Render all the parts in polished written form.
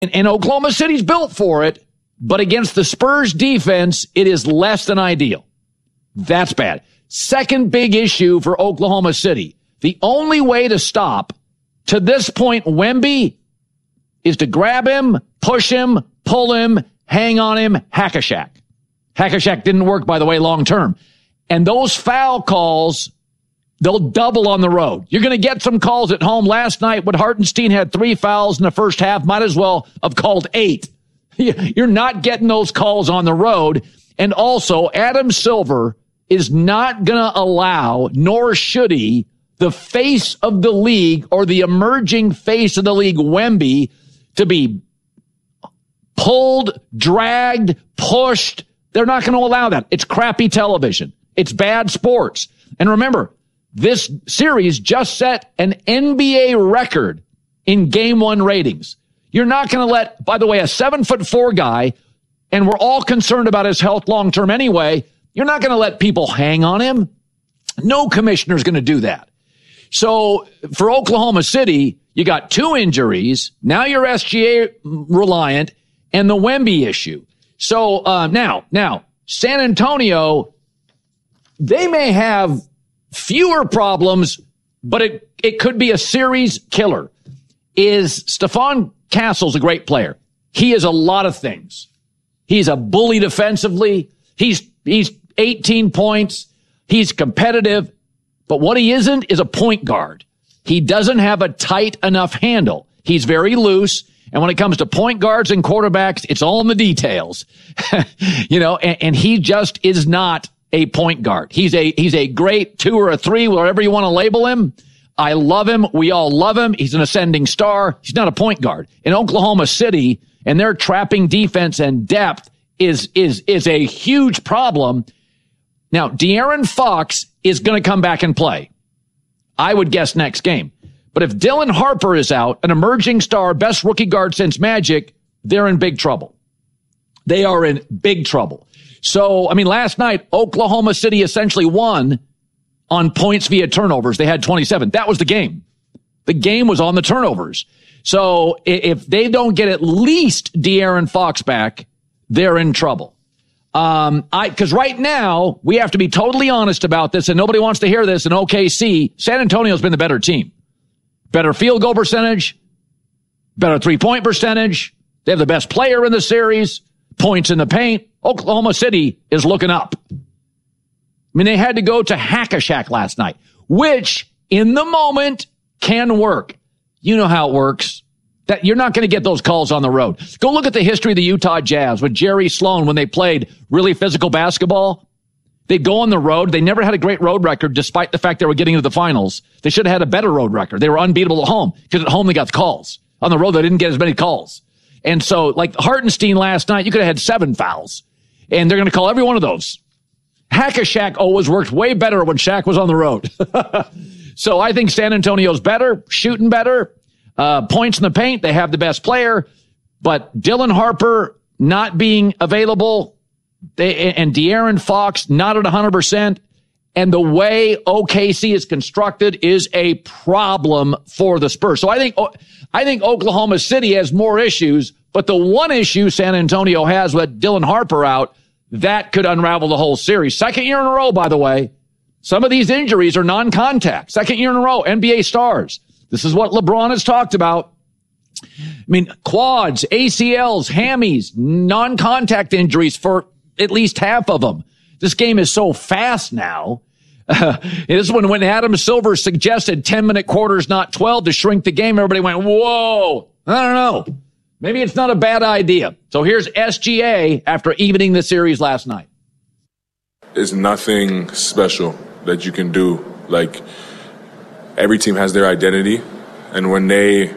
And Oklahoma City's built for it, but against the Spurs defense, it is less than ideal. That's bad. Second big issue for Oklahoma City. The only way to stop, to this point, Wemby is to grab him, push him, pull him, hang on him, hack-a-shack. Hack-a-shack didn't work, by the way, long term. And those foul calls, they'll double on the road. You're going to get some calls at home. Last night, when Hartenstein had 3 fouls in the first half, might as well have called 8. You're not getting those calls on the road. And also, Adam Silver is not going to allow, nor should he, the face of the league or the emerging face of the league, Wemby, to be pulled, dragged, pushed. They're not going to allow that. It's crappy television. It's bad sports. And remember, this series just set an NBA record in Game 1 ratings. You're not going to let, by the way, a 7'4" guy, and we're all concerned about his health long term anyway, you're not going to let people hang on him. No commissioner's going to do that. So for Oklahoma City, you got 2 injuries. Now you're SGA reliant and the Wemby issue. So now San Antonio, they may have fewer problems, but it could be a series killer. Stephon Castle's a great player. He is a lot of things. He's a bully defensively. He's 18 points. He's competitive. But what he isn't is a point guard. He doesn't have a tight enough handle. He's very loose. And when it comes to point guards and quarterbacks, it's all in the details. And he just is not a point guard. He's a great 2 or a 3, whatever you want to label him. I love him. We all love him. He's an ascending star. He's not a point guard. In Oklahoma City, and their trapping defense and depth is a huge problem. Now, De'Aaron Fox is going to come back and play. I would guess next game. But if Dylan Harper is out, an emerging star, best rookie guard since Magic, they're in big trouble. They are in big trouble. So, last night, Oklahoma City essentially won on points via turnovers. They had 27. That was the game. The game was on the turnovers. So if they don't get at least De'Aaron Fox back, they're in trouble. Because right now, we have to be totally honest about this, and nobody wants to hear this in OKC. San Antonio's been the better team. Better field goal percentage, better three-point percentage. They have the best player in the series, points in the paint. Oklahoma City is looking up. They had to go to hack-a-shack last night, which in the moment can work. You know how it works. That you're not going to get those calls on the road. Go look at the history of the Utah Jazz with Jerry Sloan when they played really physical basketball. They'd go on the road. They never had a great road record despite the fact they were getting into the finals. They should have had a better road record. They were unbeatable at home because at home they got the calls. On the road, they didn't get as many calls. And so, like Hartenstein last night, you could have had 7 fouls. And they're going to call every one of those. Hack-a-Shack always worked way better when Shaq was on the road. So I think San Antonio's better, shooting better, points in the paint. They have the best player. But Dylan Harper not being available, and De'Aaron Fox not at 100%, and the way OKC is constructed is a problem for the Spurs. So I think Oklahoma City has more issues, but the one issue San Antonio has with Dylan Harper out, that could unravel the whole series. Second year in a row, by the way. Some of these injuries are non-contact. Second year in a row, NBA stars. This is what LeBron has talked about. Quads, ACLs, hammies, non-contact injuries for at least half of them. This game is so fast now. This is when Adam Silver suggested 10-minute quarters, not 12, to shrink the game. Everybody went, whoa, I don't know. Maybe it's not a bad idea. So here's SGA after evening the series last night. It's nothing special that you can do. Like, every team has their identity, and when they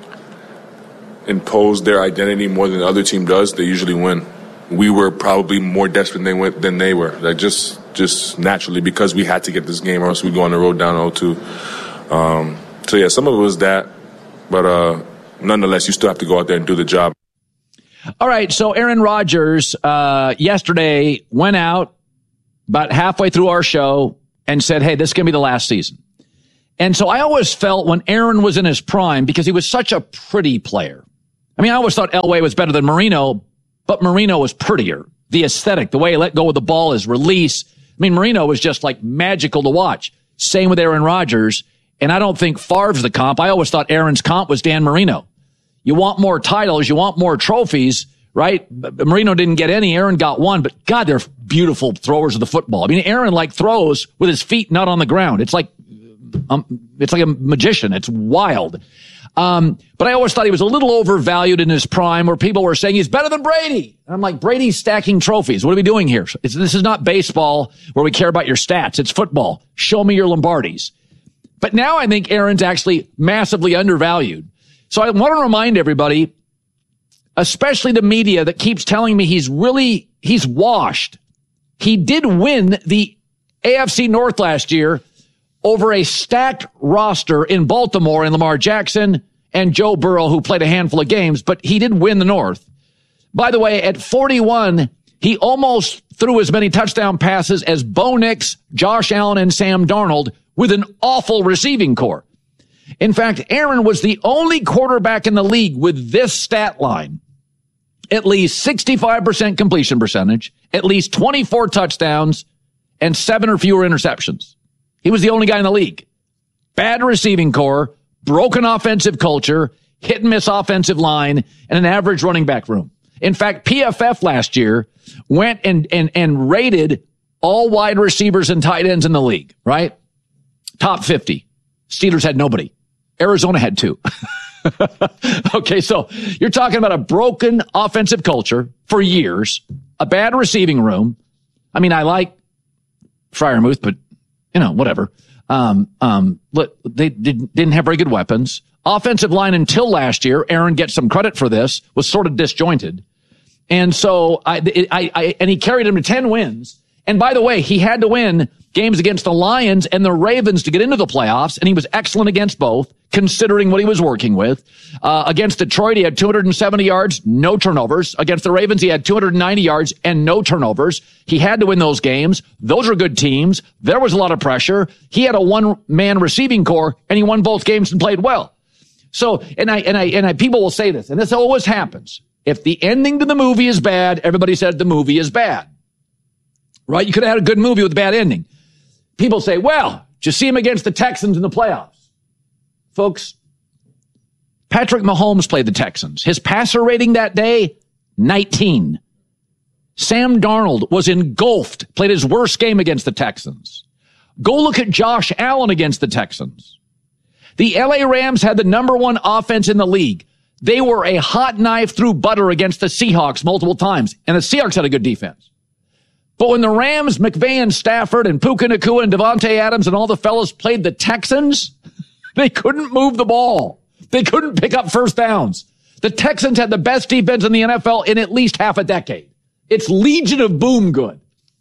impose their identity more than the other team does, they usually win. We were probably more desperate than they were. Like, just naturally, because we had to get this game or else we'd go on the road down 0-2. So yeah, some of it was that, but nonetheless, you still have to go out there and do the job. All right, so Aaron Rodgers yesterday went out about halfway through our show and said, hey, this is going to be the last season. And so I always felt when Aaron was in his prime, because he was such a pretty player, I mean, I always thought Elway was better than Marino, but Marino was prettier. The aesthetic, the way he let go of the ball, his release. I mean, Marino was just like magical to watch. Same with Aaron Rodgers. And I don't think Favre's the comp. I always thought Aaron's comp was Dan Marino. You want more titles. You want more trophies, right? Marino didn't get any. Aaron got one. But, God, they're beautiful throwers of the football. I mean, Aaron, throws with his feet not on the ground. It's like a magician. It's wild. But I always thought he was a little overvalued in his prime, where people were saying he's better than Brady. And I'm like, Brady's stacking trophies. What are we doing here? This is not baseball where we care about your stats. It's football. Show me your Lombardis. But now I think Aaron's actually massively undervalued. So I want to remind everybody, especially the media that keeps telling me he's washed. He did win the AFC North last year over a stacked roster in Baltimore and Lamar Jackson and Joe Burrow, who played a handful of games, but he did win the North. By the way, at 41, he almost threw as many touchdown passes as Bo Nix, Josh Allen, and Sam Darnold with an awful receiving core. In fact, Aaron was the only quarterback in the league with this stat line: at least 65% completion percentage, at least 24 touchdowns, and 7 or fewer interceptions. He was the only guy in the league. Bad receiving core, broken offensive culture, hit and miss offensive line, and an average running back room. In fact, PFF last year went and rated all wide receivers and tight ends in the league, right? Top 50. Steelers had nobody. Arizona had 2. Okay, so you're talking about a broken offensive culture for years, a bad receiving room. I mean, I like Freiermuth, but whatever. They didn't have very good weapons. Offensive line until last year, Aaron gets some credit for this, was sort of disjointed. And so and he carried him to 10 wins. And by the way, he had to win games against the Lions and the Ravens to get into the playoffs, and he was excellent against both, considering what he was working with. Against Detroit, he had 270 yards, no turnovers. Against the Ravens, he had 290 yards and no turnovers. He had to win those games. Those are good teams. There was a lot of pressure. He had a one-man receiving core, and he won both games and played well. So, and people will say this, and this always happens. If the ending to the movie is bad, everybody said the movie is bad. Right? You could have had a good movie with a bad ending. People say, well, did you see him against the Texans in the playoffs? Folks, Patrick Mahomes played the Texans. His passer rating that day, 19. Sam Darnold was engulfed, played his worst game against the Texans. Go look at Josh Allen against the Texans. The LA Rams had the number 1 offense in the league. They were a hot knife through butter against the Seahawks multiple times, and the Seahawks had a good defense. But when the Rams, McVay and Stafford and Puka Nacua and Devontae Adams and all the fellas played the Texans, they couldn't move the ball. They couldn't pick up first downs. The Texans had the best defense in the NFL in at least half a decade. It's Legion of Boom good.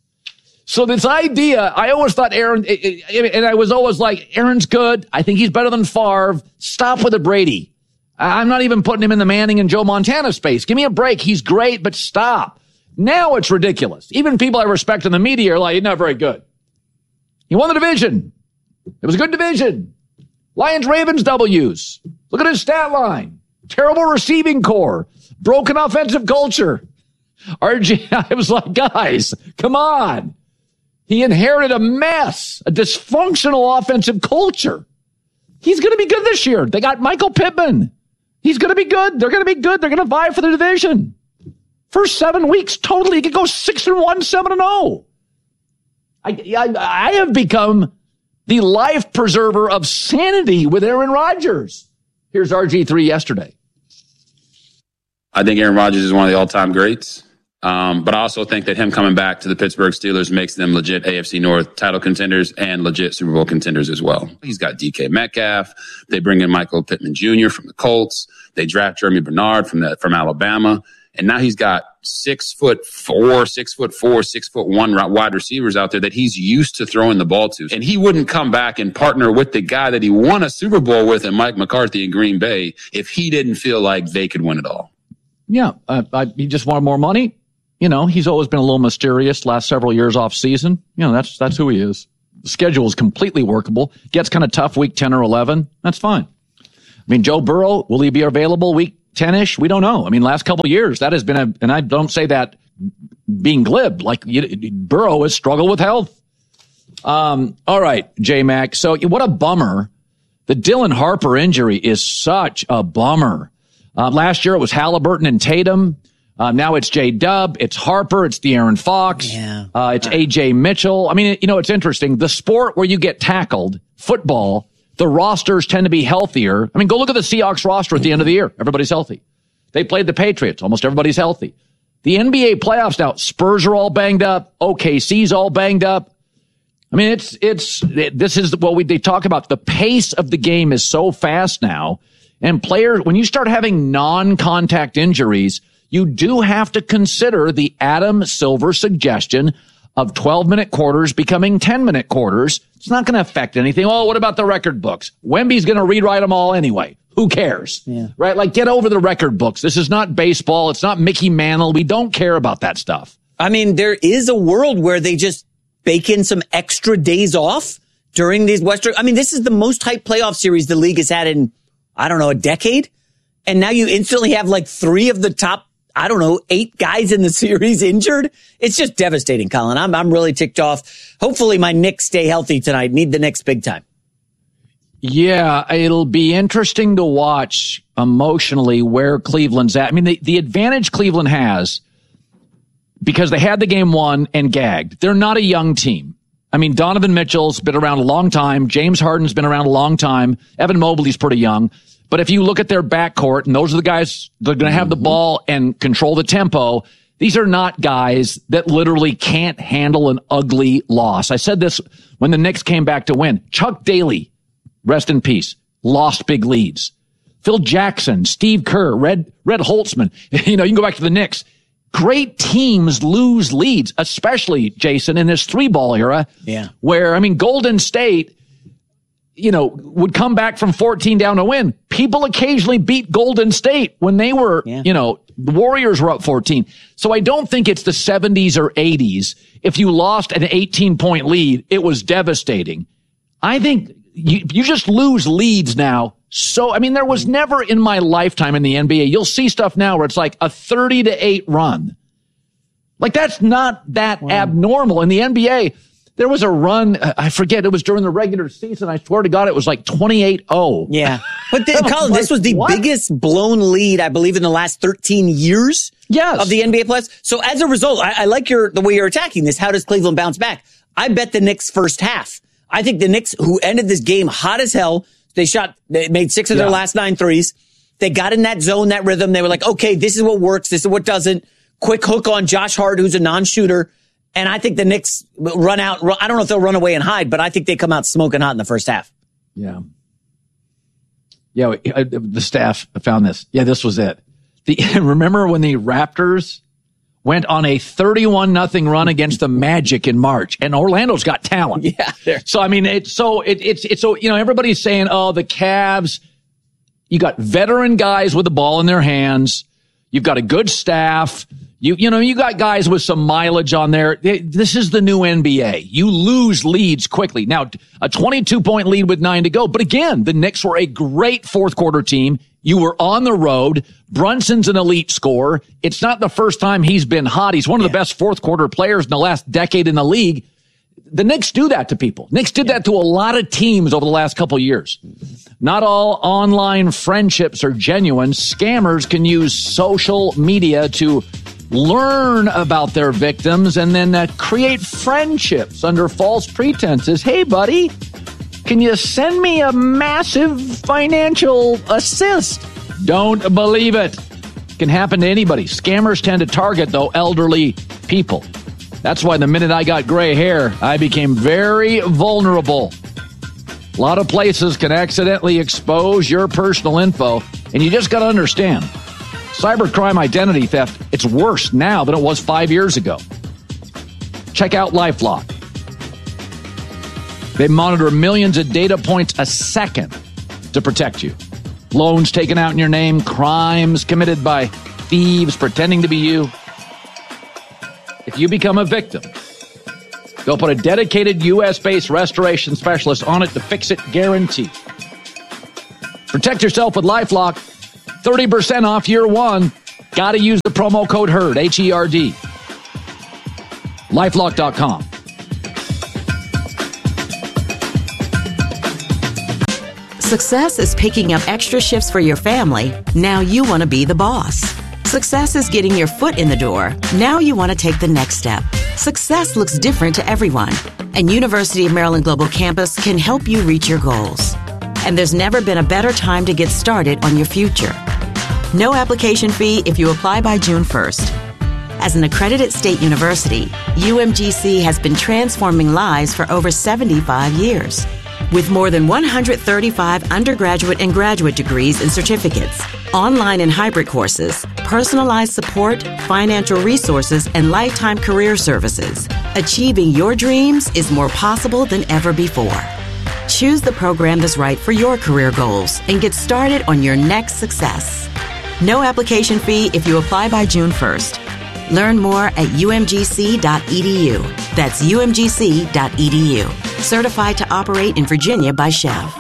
So this idea, I always thought Aaron, and I was always like, Aaron's good. I think he's better than Favre. Stop with the Brady. I'm not even putting him in the Manning and Joe Montana space. Give me a break. He's great, but stop. Now it's ridiculous. Even people I respect in the media are like, he's not very good. He won the division. It was a good division. Lions, Ravens, W's. Look at his stat line. Terrible receiving core. Broken offensive culture. RG, I was like, guys, come on. He inherited a mess, a dysfunctional offensive culture. He's going to be good this year. They got Michael Pittman. He's going to be good. They're going to be good. They're going to vie for the division. First 7 weeks, totally. He could go 6-1, 7-0. I have become the life preserver of sanity with Aaron Rodgers. Here's RG3 yesterday. I think Aaron Rodgers is one of the all-time greats. But I also think that him coming back to the Pittsburgh Steelers makes them legit AFC North title contenders and legit Super Bowl contenders as well. He's got DK Metcalf. They bring in Michael Pittman Jr. from the Colts. They draft Jeremy Bernard from Alabama. And now he's got 6'4", 6'1" wide receivers out there that he's used to throwing the ball to. And he wouldn't come back and partner with the guy that he won a Super Bowl with in Mike McCarthy in Green Bay if he didn't feel like they could win it all. Yeah, he just wanted more money. You know, he's always been a little mysterious last several years off season. You know, that's who he is. The schedule is completely workable. Gets kind of tough week 10 or 11. That's fine. I mean, Joe Burrow, will he be available week 10-ish? We don't know. I mean, last couple of years, that has been and I don't say that being glib, like Burrow has struggled with health. All right, J-Mac. So what a bummer. The Dylan Harper injury is such a bummer. Last year it was Halliburton and Tatum. Now it's J-Dub, it's Harper, it's De'Aaron Fox, it's A.J. Mitchell. I mean, it's interesting. The sport where you get tackled, football, the rosters tend to be healthier. I mean, go look at the Seahawks roster at the end of the year. Everybody's healthy. They played the Patriots. Almost everybody's healthy. The NBA playoffs now, Spurs are all banged up. OKC's all banged up. I mean, this is what they talk about. The pace of the game is so fast now. And players, when you start having non-contact injuries, you do have to consider the Adam Silver suggestion of 12-minute quarters becoming 10-minute quarters. It's not going to affect anything. Oh, what about the record books? Wemby's going to rewrite them all anyway. Who cares? Yeah. Right? Like, get over the record books. This is not baseball. It's not Mickey Mantle. We don't care about that stuff. I mean, there is a world where they just bake in some extra days off during these Western. I mean, this is the most hyped playoff series the league has had in, I don't know, a decade. And now you instantly have like 3 of the top, 8 guys in the series injured. It's just devastating, Colin. I'm really ticked off. Hopefully my Knicks stay healthy tonight. Need the Knicks big time. Yeah, it'll be interesting to watch emotionally where Cleveland's at. I mean, the advantage Cleveland has, because they had the game won and gagged. They're not a young team. I mean, Donovan Mitchell's been around a long time. James Harden's been around a long time. Evan Mobley's pretty young. But if you look at their backcourt, and those are the guys that are going to have the ball and control the tempo, these are not guys that literally can't handle an ugly loss. I said this when the Knicks came back to win. Chuck Daly, rest in peace, lost big leads. Phil Jackson, Steve Kerr, Red Holtzman. You can go back to the Knicks. Great teams lose leads, especially, Jason, in this 3-ball era. Yeah. Where, Golden State, would come back from 14 down to win. People occasionally beat Golden State when they were, the Warriors were up 14. So I don't think it's the 70s or 80s. If you lost an 18-point lead, it was devastating. I think you just lose leads now. So, there was never in my lifetime in the NBA, you'll see stuff now where it's like a 30-8 run. Like, that's not that abnormal. In the NBA, there was a run, I forget, it was during the regular season. I swear to God, it was like 28-0. Yeah. But Colin, this was the biggest blown lead, I believe, in the last 13 years of the NBA playoffs. So as a result, I like the way you're attacking this. How does Cleveland bounce back? I bet the Knicks first half. I think the Knicks, who ended this game hot as hell, they made 6 of their last 9 threes. They got in that zone, that rhythm. They were like, okay, this is what works. This is what doesn't. Quick hook on Josh Hart, who's a non-shooter. And I think the Knicks run out. I don't know if they'll run away and hide, but I think they come out smoking hot in the first half. Yeah. Yeah, the staff found this. Yeah, this was it. Remember when the Raptors went on a 31-0 run against the Magic in March, and Orlando's got talent. Yeah. So, everybody's saying, oh, the Cavs, you got veteran guys with the ball in their hands. You've got a good staff. You got guys with some mileage on there. This is the new NBA. You lose leads quickly. Now, a 22-point lead with 9 to go. But again, the Knicks were a great fourth quarter team. You were on the road. Brunson's an elite scorer. It's not the first time he's been hot. He's one of the best fourth quarter players in the last decade in the league. The Knicks do that to people. Knicks did that to a lot of teams over the last couple of years. Not all online friendships are genuine. Scammers can use social media to learn about their victims and then create friendships under false pretenses. Hey, buddy, can you send me a massive financial assist? Don't believe it. Can happen to anybody. Scammers tend to target, though, elderly people. That's why the minute I got gray hair, I became very vulnerable. A lot of places can accidentally expose your personal info, and you just got to understand, cybercrime identity theft, it's worse now than it was 5 years ago. Check out LifeLock. They monitor millions of data points a second to protect you. Loans taken out in your name, crimes committed by thieves pretending to be you. If you become a victim, they'll put a dedicated U.S.-based restoration specialist on it to fix it, guaranteed. Protect yourself with LifeLock. 30% off year one. Got to use the promo code HERD, H-E-R-D. LifeLock.com. Success is picking up extra shifts for your family. Now you want to be the boss. Success is getting your foot in the door. Now you want to take the next step. Success looks different to everyone, and University of Maryland Global Campus can help you reach your goals. And there's never been a better time to get started on your future. No application fee if you apply by June 1st. As an accredited state university, UMGC has been transforming lives for over 75 years. With more than 135 undergraduate and graduate degrees and certificates, online and hybrid courses, personalized support, financial resources, and lifetime career services, achieving your dreams is more possible than ever before. Choose the program that's right for your career goals and get started on your next success. No application fee if you apply by June 1st. Learn more at umgc.edu. That's umgc.edu. Certified to operate in Virginia by Chev.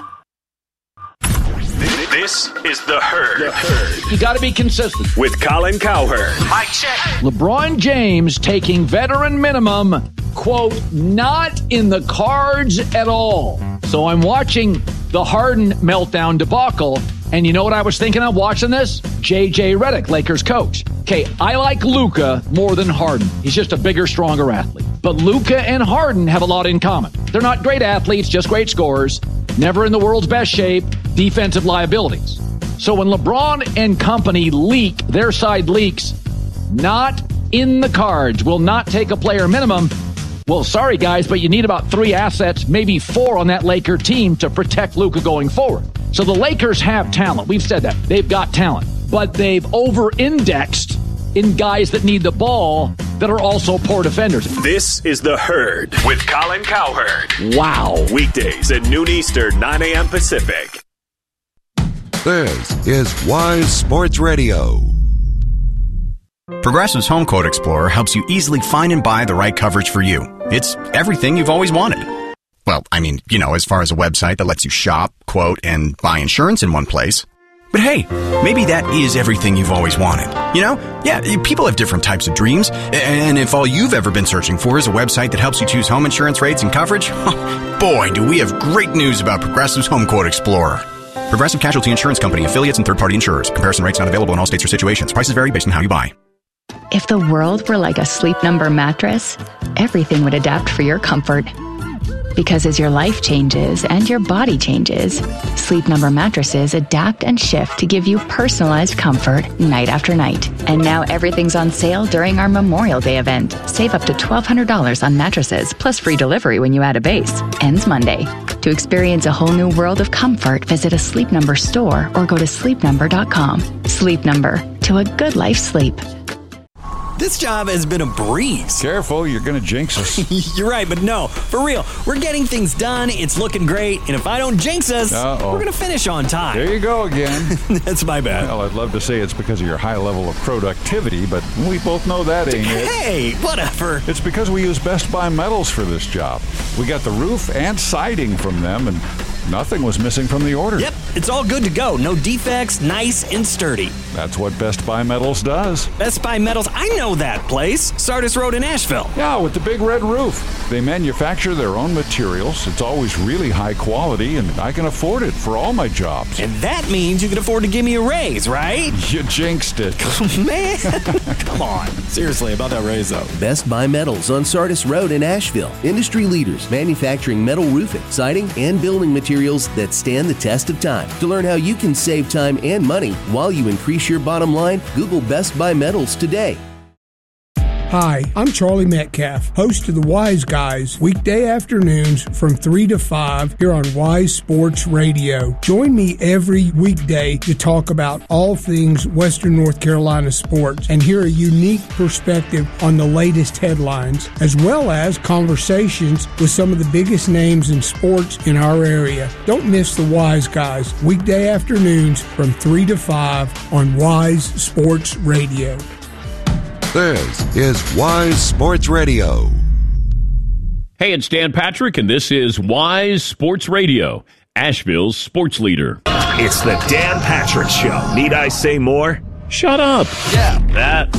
This is The Herd. You got to be consistent. With Colin Cowherd. Mic check. LeBron James taking veteran minimum, quote, not in the cards at all. So I'm watching the Harden meltdown debacle, and you know what I was thinking of watching this? J.J. Redick, Lakers coach. Okay, I like Luka more than Harden. He's just a bigger, stronger athlete. But Luka and Harden have a lot in common. They're not great athletes, just great scorers, never in the world's best shape, defensive liabilities. So when LeBron and company leak, their side leaks, not in the cards, will not take a player minimum. Well, sorry, guys, but you need about 3 assets, maybe 4 on that Laker team to protect Luka going forward. So the Lakers have talent. We've said that. They've got talent. But they've over-indexed in guys that need the ball that are also poor defenders. This is The Herd with Colin Cowherd. Wow. Weekdays at noon Eastern, 9 a.m. Pacific. This is Wise Sports Radio. Progressive's Home Quote Explorer helps you easily find and buy the right coverage for you. It's everything you've always wanted. Well, I mean, as far as a website that lets you shop, quote, and buy insurance in one place. But hey, maybe that is everything you've always wanted. Yeah, people have different types of dreams. And if all you've ever been searching for is a website that helps you choose home insurance rates and coverage, boy, do we have great news about Progressive's Home Quote Explorer. Progressive Casualty Insurance Company, affiliates, and third-party insurers. Comparison rates not available in all states or situations. Prices vary based on how you buy. If the world were like a Sleep Number mattress, everything would adapt for your comfort. Because as your life changes and your body changes, Sleep Number mattresses adapt and shift to give you personalized comfort night after night. And now everything's on sale during our Memorial Day event. Save up to $1,200 on mattresses, plus free delivery when you add a base. Ends Monday. To experience a whole new world of comfort, visit a Sleep Number store or go to sleepnumber.com. Sleep Number. To a good life sleep. This job has been a breeze. Careful, you're going to jinx us. You're right, but no, for real. We're getting things done, it's looking great, and if I don't jinx us, we're going to finish on time. There you go again. That's my bad. Well, I'd love to say it's because of your high level of productivity, but we both know that ain't it. Hey, whatever. It's because we use Best Buy Metals for this job. We got the roof and siding from them, and nothing was missing from the order. Yep, it's all good to go. No defects, nice and sturdy. That's what Best Buy Metals does. Best Buy Metals, I know that place. Sardis Road in Asheville. Yeah, with the big red roof. They manufacture their own materials. It's always really high quality, and I can afford it for all my jobs. And that means you can afford to give me a raise, right? You jinxed it. Man, come on. Seriously, about that raise, though. Best Buy Metals on Sardis Road in Asheville. Industry leaders manufacturing metal roofing, siding, and building materials that stand the test of time. To learn how you can save time and money while you increase your bottom line, Google Best Buy Metals today. Hi, I'm Charlie Metcalf, host of the Wise Guys, weekday afternoons from 3 to 5 here on Wise Sports Radio. Join me every weekday to talk about all things Western North Carolina sports and hear a unique perspective on the latest headlines, as well as conversations with some of the biggest names in sports in our area. Don't miss the Wise Guys, weekday afternoons from 3 to 5 on Wise Sports Radio. This is Wise Sports Radio. Hey, it's Dan Patrick, and this is Wise Sports Radio, Asheville's sports leader. It's the Dan Patrick Show. Need I say more? Shut up. Yeah. That